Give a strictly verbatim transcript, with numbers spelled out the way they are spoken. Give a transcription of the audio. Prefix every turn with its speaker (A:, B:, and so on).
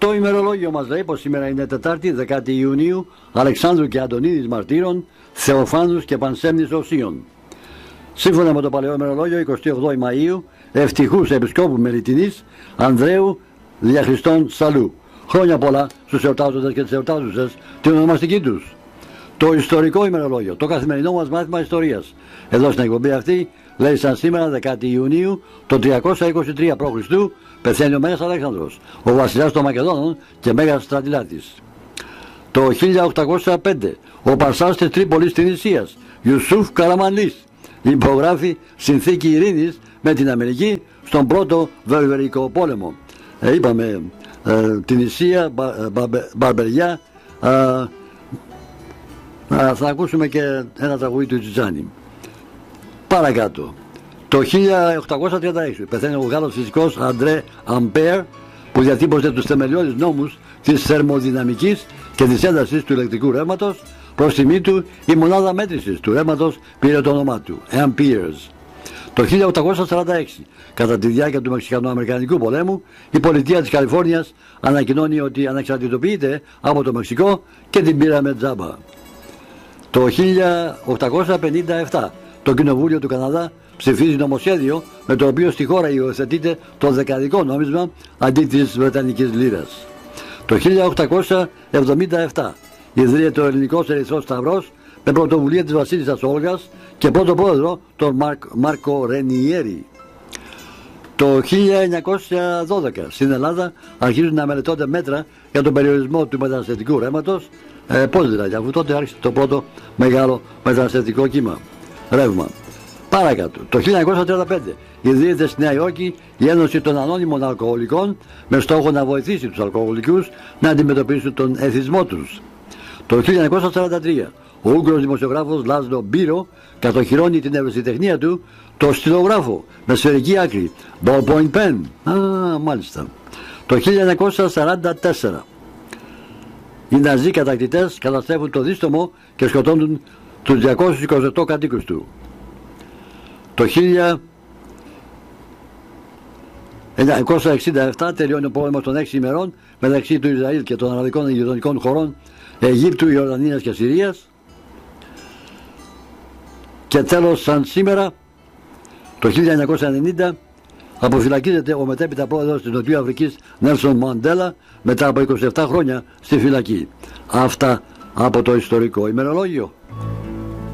A: Το ημερολόγιο μας λέει πως σήμερα είναι Τετάρτη, δέκατη Ιουνίου, Αλεξάνδρου και Αντωνίδης Μαρτύρων, Θεοφάνους και Πανσέμνης Οσίων. Σύμφωνα με το παλαιό ημερολόγιο, εικοστή ογδόη Μαΐου, Ευτυχούς Επισκόπου Μελιτινής, Ανδρέου Διαχριστών Σαλού. Χρόνια πολλά στους εορτάζοντες και τις εορτάζουσες την ονομαστική τους. Το ιστορικό ημερολόγιο, το καθημερινό μας μάθημα ιστορίας. Εδώ στην εκπομπή αυτή λέει σαν σήμερα δέκατη Ιουνίου το τριακόσια είκοσι τρία π.Χ. πεθαίνει ο Μέγας Αλέξανδρος, ο βασιλιάς των Μακεδόνων και Μέγας στρατηλάτης. Το χίλια οκτακόσια πέντε ο Πασάς της Τρίπολης της Νησίας, Ιουσούφ Καραμανλής, υπογράφει συνθήκη ειρήνης με την Αμερική στον πρώτο Βερβερικό πόλεμο. Ε, είπαμε ε, την Νησία, μπα, μπα, Μπαρμπεριά, ε, ε, θα ακούσουμε και ένα τραγούδι του Τζιτζάνι. Παρακάτω. Το χίλια οκτακόσια τριάντα έξι πεθαίνει ο Γάλλος φυσικός Αντρέ Αμπέρ, που διατύπωσε τους θεμελιώδεις νόμους της θερμοδυναμικής και της έντασης του ηλεκτρικού ρεύματος. Προς τιμή του η μονάδα μέτρησης του ρεύματος πήρε το όνομά του, Amperes. Το χίλια οκτακόσια σαράντα έξι, κατά τη διάρκεια του Μεξικανο-Αμερικανικού πολέμου, η πολιτεία της Καλιφόρνιας ανακοινώνει ότι ανεξαρτητοποιείται από το Μεξικό και την πήραμε τζάμπα. Το χίλια οκτακόσια πενήντα επτά, το Κοινοβούλιο του Καναδά ψηφίζει νομοσχέδιο με το οποίο στη χώρα υιοθετείται το δεκαδικό νόμισμα αντί της Βρετανικής λίρας. Το χίλια οκτακόσια εβδομήντα επτά ιδρύεται ο Ελληνικός Ερυθρός Σταυρός με πρωτοβουλία της Βασίλισσας Όλγας και πρώτο πρόεδρο τον Μάρκ, Μάρκο Ρενιέρη. Το χίλια εννιακόσια δώδεκα στην Ελλάδα αρχίζουν να μελετώνται μέτρα για τον περιορισμό του μεταναστευτικού ρεύματος. Ε, πώς δηλαδή, αφού τότε άρχισε το πρώτο μεγάλο μεταναστευτικό κύμα, ρεύμα. Παρακάτω, το χίλια εννιακόσια τριάντα πέντε ιδρύεται στη Νέα Υόρκη η Ένωση των Ανώνυμων Αλκοολικών με στόχο να βοηθήσει τους αλκοολικούς να αντιμετωπίσουν τον εθισμό τους. Το χίλια εννιακόσια σαράντα τρία ο Ούγγρος δημοσιογράφος Λάσλο Μπίρο κατοχυρώνει την ευρεσιτεχνία του το στυλογράφο με σφαιρική άκρη, ballpoint pen. Α, μάλιστα. Το χίλια εννιακόσια σαράντα τέσσερα οι Ναζί κατακτητές καταστρέφουν το δίστομο και σκοτώνουν τους διακόσιους είκοσι οκτώ κατοίκους του. Το χίλια εννιακόσια εξήντα επτά τελειώνει ο πόλεμος των έξι ημερών μεταξύ του Ισραήλ και των αραβικών γειτονικών χωρών Αιγύπτου, Ιορδανίας και Συρίας. Και τέλος, σαν σήμερα, το χίλια εννιακόσια ενενήντα αποφυλακίζεται ο μετέπειτα πρόεδρος της Νοτιού Αφρικής Νέλσον Μαντέλα μετά από είκοσι επτά χρόνια στη φυλακή. Αυτά από το ιστορικό ημερολόγιο.